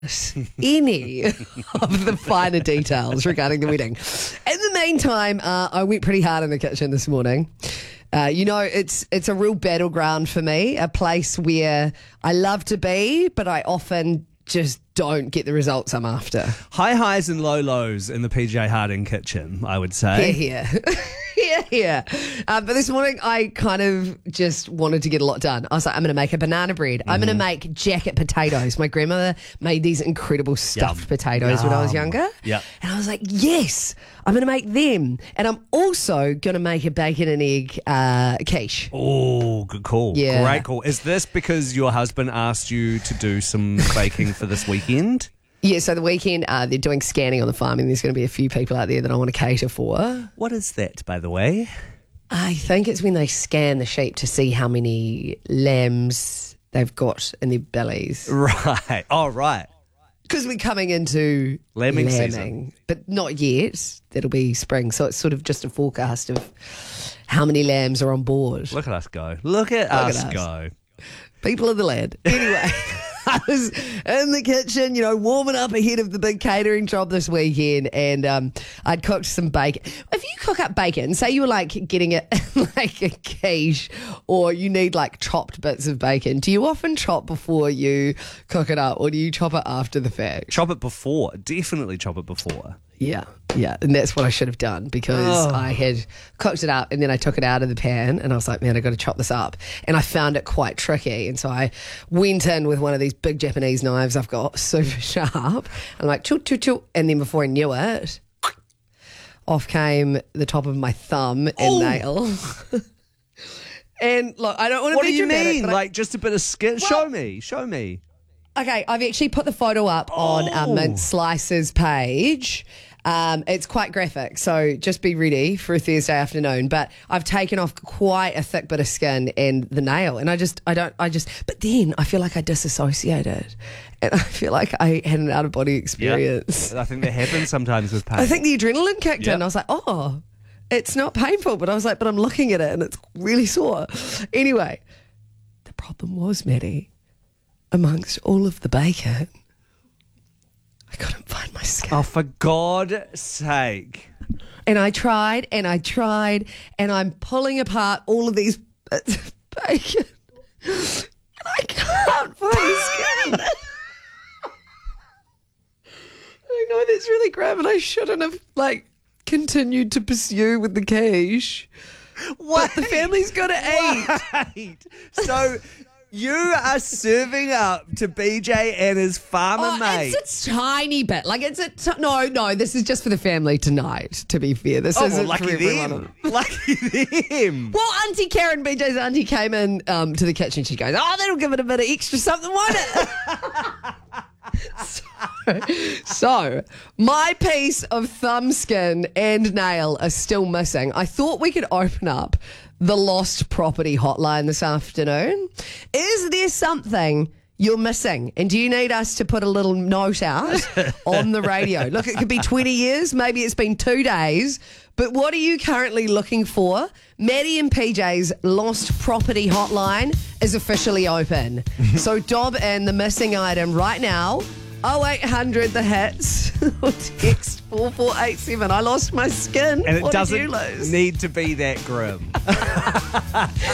any of the finer details regarding the wedding. In the meantime, I went pretty hard in the kitchen this morning. It's a real battleground for me, a place where I love to be, but I often just don't get the results I'm after. High highs and low lows in the PJ Harding kitchen, I would say. Here. Yeah. But this morning, I kind of just wanted to get a lot done. I was like, I'm going to make a banana bread. I'm going to make jacket potatoes. My grandmother made these incredible stuffed potatoes when I was younger. Yeah. And I was like, yes, I'm going to make them. And I'm also going to make a bacon and egg quiche. Oh, good call. Yeah. Great call. Is this because your husband asked you to do some baking for this weekend? Yeah, so the weekend, they're doing scanning on the farm, and there's going to be a few people out there that I want to cater for. What is that, by the way? I think it's when they scan the sheep to see how many lambs they've got in their bellies. Right. Oh, right. Because we're coming into Lambing season. But not yet. That'll be spring. So it's sort of just a forecast of how many lambs are on board. Look at us go. Look at us go. People of the land. Anyway. I was in the kitchen, warming up ahead of the big catering job this weekend, and I'd cooked some bacon. If you cook up bacon, say you were getting it like a quiche, or you need chopped bits of bacon, do you often chop before you cook it up, or do you chop it after the fact? Chop it before. Definitely chop it before. Yeah, and that's what I should have done, because I had cooked it up and then I took it out of the pan and I was like, man, I've got to chop this up. And I found it quite tricky. And so I went in with one of these big Japanese knives I've got, super sharp. And I'm like, choo, choo, choo. And then before I knew it, off came the top of my thumb and nail. And look, I don't want to What be do you dramatic, mean? Just a bit of skin? Show me. Okay, I've actually put the photo up on our Mint Slices page. It's quite graphic, so just be ready for a Thursday afternoon. But I've taken off quite a thick bit of skin and the nail, and but then I feel like I disassociated, and I feel like I had an out-of-body experience. Yep. I think that happens sometimes with pain. I think the adrenaline kicked in. I was like, oh, it's not painful, but I was like, but I'm looking at it and it's really sore. Anyway, the problem was, Maddie, amongst all of the bacon, I couldn't find my skin. Oh, for God's sake. And I tried, and I'm pulling apart all of these bits of bacon, and I can't find the skin. I know that's really grim, and I shouldn't have, continued to pursue with the quiche. What? But the family's got to eat. So you are serving up to BJ and his farmer mate. It's a tiny bit. No, this is just for the family tonight, to be fair. This isn't lucky for everyone. them. Lucky them. Well, Auntie Karen, BJ's auntie, came in to the kitchen. She goes, that'll give it a bit of extra something, won't it? So, my piece of thumb skin and nail are still missing. I thought we could open up the lost property hotline this afternoon. Is there something you're missing? And do you need us to put a little note out on the radio? Look, it could be 20 years. Maybe it's been 2 days. But what are you currently looking for? Maddie and PJ's lost property hotline is officially open. So dob in the missing item right now. 0800 the hits or text 4487. I lost my skin. And it what doesn't did you lose? need to be that grim.